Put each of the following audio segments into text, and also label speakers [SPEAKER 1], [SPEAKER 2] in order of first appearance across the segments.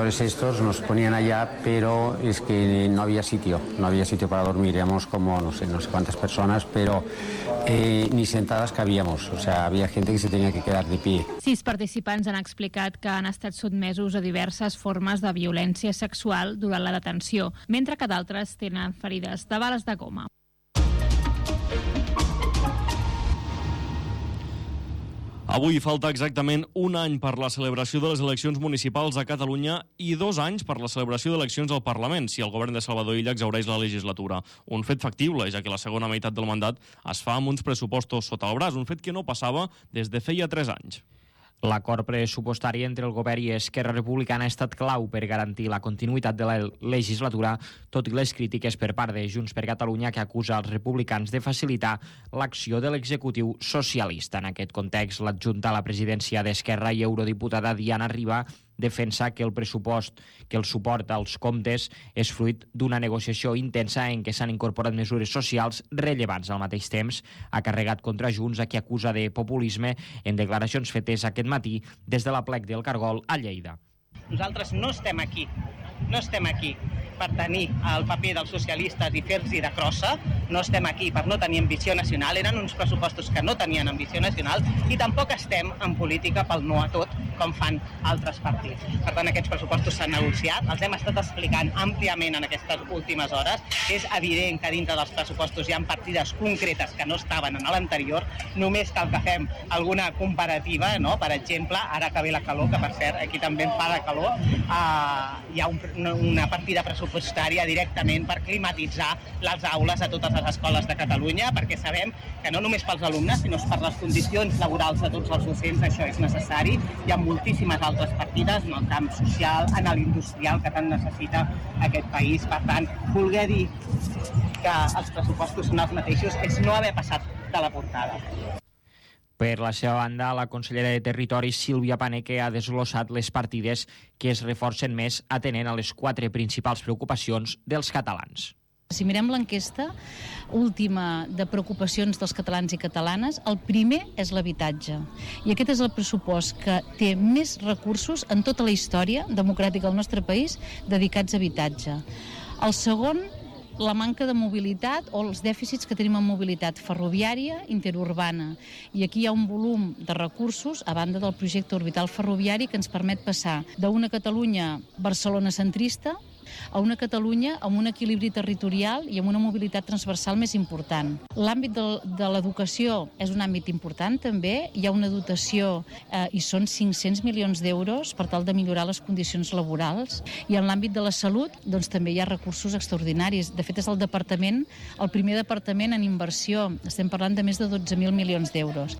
[SPEAKER 1] trabajadores estos nos ponían allá, pero es que no había sitio para dormir. Éramos como no sé cuántas personas, pero ni sentadas cabíamos. O sea, había gente que se tenía que quedar de pie.
[SPEAKER 2] 6 participants han explicat que han estat sotmesos a diverses formes de violència sexual durant la detenció, mentre que d'altres tenen ferides de bales de goma.
[SPEAKER 3] Avui falta exactament un any per la celebració de les eleccions municipals a Catalunya i 2 anys per la celebració d'eleccions al Parlament, si el govern de Salvador Illa exhaureix la legislatura. Un fet factible, ja que la segona meitat del mandat es fa amb uns pressupostos sota el braç, un fet que no passava des de feia 3 anys.
[SPEAKER 4] L'acord pressupostari entre el govern i Esquerra Republicana ha estat clau per garantir la continuïtat de la legislatura, tot i les crítiques per part de Junts per Catalunya, que acusa els republicans de facilitar l'acció de l'executiu socialista. En aquest context, l'adjunta a la presidència d'Esquerra i eurodiputada Diana Riba defensa que el suport als comptes és fruit d'una negociació intensa en què s'han incorporat mesures socials rellevants. Al mateix temps, ha carregat contra Junts, a qui acusa de populisme en declaracions fetes aquest matí des de la plec del Cargol a Lleida.
[SPEAKER 5] Nosaltres no estem aquí per tenir el paper dels socialistes i fer-los de crossa, no estem aquí per no tenir ambició nacional, eren uns pressupostos que no tenien ambició nacional, i tampoc estem en política pel no a tot, com fan altres partits. Per tant, aquests pressupostos s'han negociat, els hem estat explicant àmpliament en aquestes últimes hores. És evident que dintre dels pressupostos hi ha partides concretes que no estaven en l'anterior, només cal que fem alguna comparativa, no? Per exemple, ara que ve la calor, que per cert aquí també en fa de calor, hi ha una partida pressupostària directament per climatitzar les aules a totes les escoles de Catalunya, perquè sabem que no només pels alumnes, sinó per les condicions laborals de tots els docents això és necessari. Hi ha moltíssimes altres partides en el camp social, en l'industrial, que tant necessita aquest país. Per tant, voler dir que els pressupostos són els mateixos és no haver passat de la portada.
[SPEAKER 4] Per la seva banda, la consellera de Territori, Sílvia Paneque, ha desglossat les partides que es reforcen més atenent a les 4 principals preocupacions dels catalans.
[SPEAKER 6] Si mirem l'enquesta última de preocupacions dels catalans i catalanes, el primer és l'habitatge. I aquest és el pressupost que té més recursos en tota la història democràtica del nostre país dedicats a habitatge. El segon, la manca de mobilitat o els dèficits que tenim en mobilitat ferroviària interurbana. I aquí hi ha un volum de recursos, a banda del projecte orbital ferroviari, que ens permet passar d'una Catalunya barcelonacentrista a una Catalunya amb un equilibri territorial i amb una mobilitat transversal més important. L'àmbit de l'educació és un àmbit important també. Hi ha una dotació i són 500 milions d'euros per tal de millorar les condicions laborals. I en l'àmbit de la salut doncs, també hi ha recursos extraordinaris. De fet, és el primer departament en inversió. Estem parlant de més de 12.000 milions d'euros.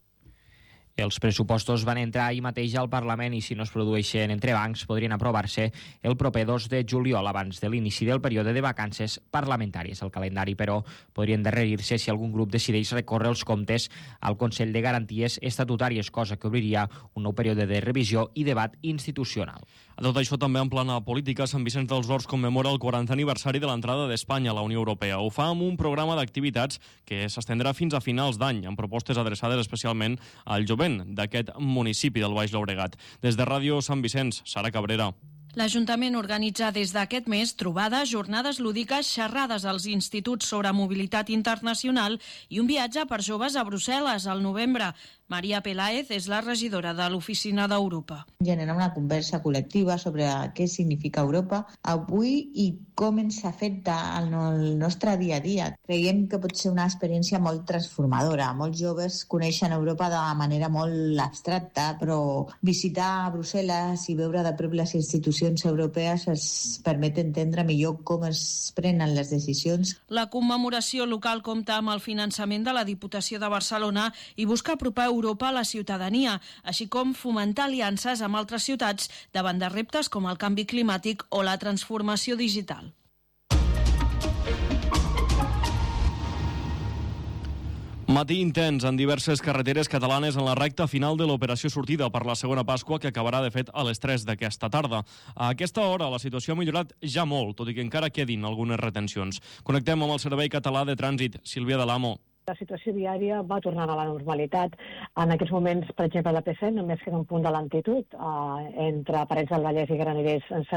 [SPEAKER 4] Els pressupostos van entrar ahir mateix al Parlament i si no es produeixen entrebancs podrien aprovar-se el proper 2 de juliol abans de l'inici del període de vacances parlamentàries. El calendari, però, podria endarrerir-se si algun grup decideix recórrer els comptes al Consell de Garanties Estatutàries, cosa que obriria un nou període de revisió i debat institucional.
[SPEAKER 3] A tot això, també en plana política, Sant Vicenç dels Horts commemora el 40è aniversari de l'entrada d'Espanya a la Unió Europea. Ho fa amb un programa d'activitats que s'estendrà fins a finals d'any, amb propostes adreçades especialment al jovent d'aquest municipi del Baix Llobregat. Des de Ràdio Sant Vicenç, Sara Cabrera.
[SPEAKER 7] L'Ajuntament organitza des d'aquest mes trobades, jornades lúdiques, xerrades als instituts sobre mobilitat internacional i un viatge per joves a Brussel·les al novembre. Maria Peláez és la regidora de l'Oficina d'Europa.
[SPEAKER 8] Generar una conversa col·lectiva sobre què significa Europa avui i com ens afecta al nostre dia a dia. Creiem que pot ser una experiència molt transformadora. Molts joves coneixen Europa de manera molt abstracta, però visitar Brussel·les i veure de prop les institucions europees es permet entendre millor com es prenen les decisions.
[SPEAKER 7] La commemoració local compta amb el finançament de la Diputació de Barcelona i busca apropar Europa a la ciutadania, així com fomentar aliances amb altres ciutats davant de reptes com el canvi climàtic o la transformació digital.
[SPEAKER 3] Matí intens en diverses carreteres catalanes en la recta final de l'operació sortida per la segona Pasqua, que acabarà, de fet, a les 3 d'aquesta tarda. A aquesta hora la situació ha millorat ja molt, tot i que encara quedin algunes retencions. Connectem amb el Servei Català de Trànsit. Sílvia Delamo.
[SPEAKER 9] La situació viària va tornant a la normalitat. En aquests moments, per exemple, la P7 només queda un punt de lentitud entre Parets del Vallès i Granollers en